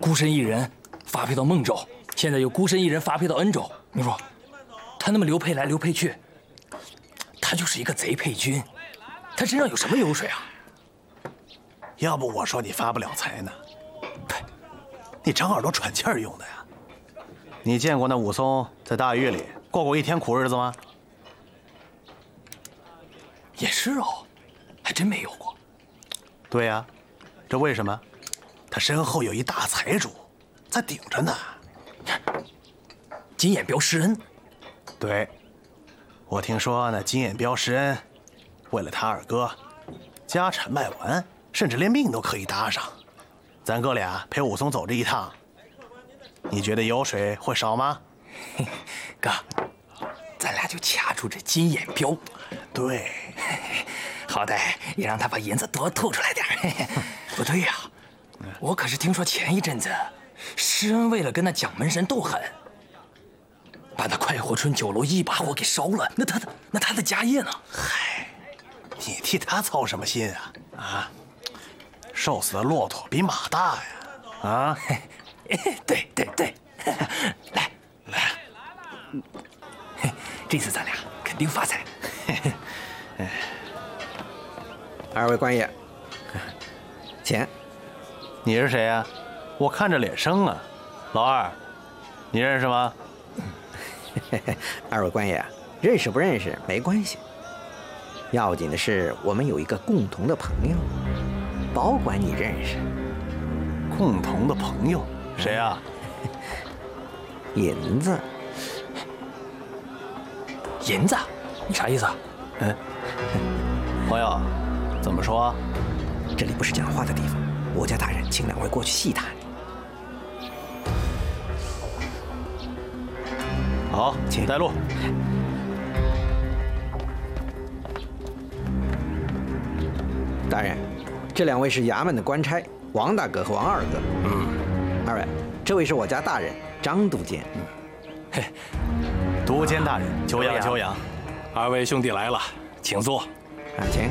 孤身一人发配到孟州，现在又孤身一人发配到恩州。你说，他那么流配来流配去，他就是一个贼配军，他身上有什么油水啊？ 要不我说你发不了财呢？你长耳朵喘气儿用的呀？你见过那武松在大狱里过一天苦日子吗？ 也是哦，还真没有过。 对呀，这为什么？他身后有一大财主在顶着呢。 金眼彪施恩。 对，我听说那金眼彪施恩，为了他二哥，家产卖完，甚至连命都可以搭上。咱哥俩陪武松走这一趟，你觉得油水会少吗？ 哥，咱俩就掐住这金眼彪。 对， 好歹也让他把银子多吐出来点。不对呀，我可是听说前一阵子，施恩为了跟那蒋门神斗狠，把那快活村酒楼一把火给烧了。那他的家业呢？ 嗨，你替他操什么心啊？啊，瘦死的骆驼比马大呀！啊， 对，来，这次咱俩肯定发财。 二位官爷，钱。 你是谁呀？我看着脸生啊。老二，你认识吗？ 二位官爷，认识不认识没关系，要紧的是我们有一个共同的朋友，保管你认识。 共同的朋友？谁啊？ 银子。 银子？你啥意思啊？ 朋友，怎么说？ 这里不是讲话的地方，我家大人请两位过去细谈。 好，请带路。 大人，这两位是衙门的官差，王大哥和王二哥。二位，这位是我家大人张督监。 督监大人，久仰久仰。 二位兄弟来了，请坐。 请。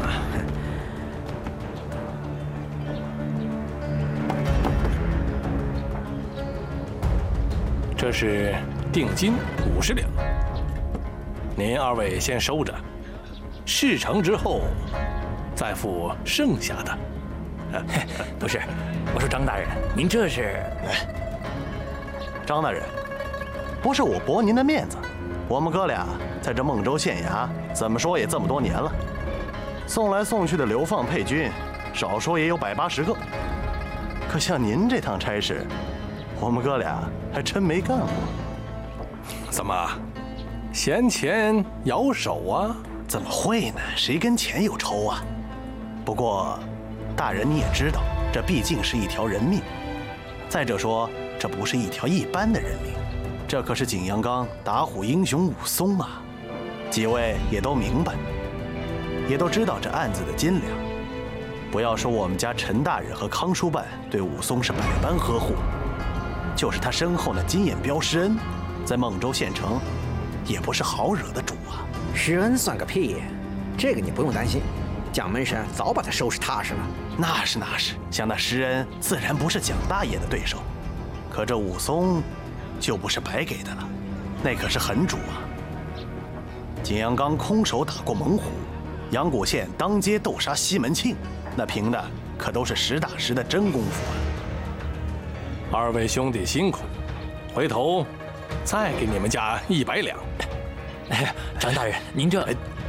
这是定金50两，您二位先收着，事成之后再付剩下的。 不是，我说张大人，您这是…… 张大人，不是我驳您的面子，我们哥俩在这孟州县衙，怎么说也这么多年了，送来送去的流放配军，少说也有180个。可像您这趟差事，我们哥俩还真没干过。 怎么，嫌钱咬手啊？ 怎么会呢？谁跟钱有仇啊？不过，大人你也知道，这毕竟是一条人命。再者说，这不是一条一般的人命，这可是景阳冈打虎英雄武松啊！几位也都明白，也都知道这案子的斤两。不要说我们家陈大人和康书办对武松是百般呵护，就是他身后那金眼彪施恩，在孟州县城也不是好惹的主啊。 施恩算个屁，这个你不用担心，蒋门神早把他收拾踏实了。 那是，像那施恩自然不是蒋大爷的对手，可这武松就不是白给的了，那可是狠主啊！景阳冈空手打过猛虎，阳谷县当街斗杀西门庆，那凭的可都是实打实的真功夫啊！ 二位兄弟辛苦，回头再给你们家100两。 张大人，您这……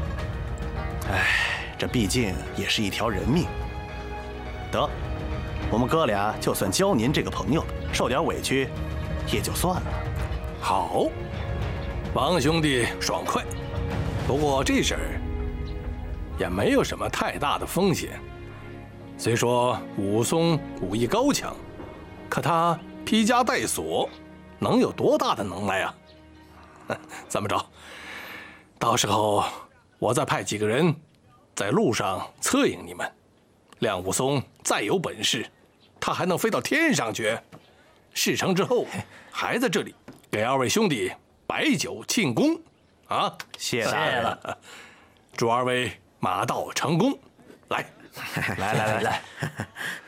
这毕竟也是一条人命。得，我们哥俩就算交您这个朋友了，受点委屈也就算了。 好，王兄弟爽快。不过这事儿也没有什么太大的风险。虽说武松武艺高强，可他披枷带锁，能有多大的能耐啊？这么着，到时候我再派几个人在路上策应你们。谅武松再有本事，他还能飞到天上去。事成之后，还在这里给二位兄弟摆酒庆功，啊！ 谢了， 祝二位马到成功。来， 来。